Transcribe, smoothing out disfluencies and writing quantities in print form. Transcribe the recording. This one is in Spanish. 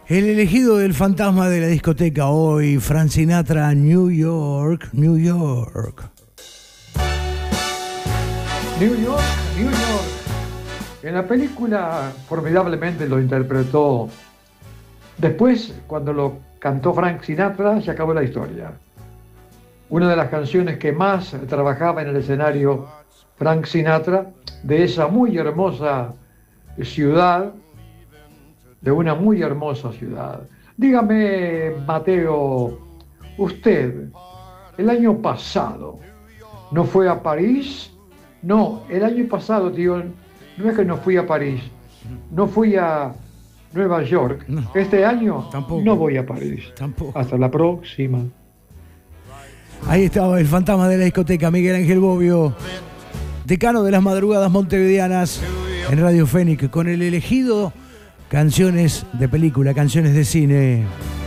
El elegido del fantasma de la discoteca hoy, Frank Sinatra, New York, New York. New York, New York. En la película formidablemente lo interpretó. Después, cuando lo cantó Frank Sinatra, se acabó la historia. Una de las canciones que más trabajaba en el escenario Frank Sinatra, de esa muy hermosa ciudad, de una muy hermosa ciudad. Dígame, Mateo, usted, el año pasado, ¿no fue a París? No, el año pasado, tío, no es que no fui a París, no fui a Nueva York. No, este año tampoco. No voy a París. Tampoco. Hasta la próxima. Ahí estaba el fantasma de la discoteca, Miguel Ángel Bobbio, decano de las madrugadas montevideanas en Radio Fénix, con el elegido canciones de película, canciones de cine.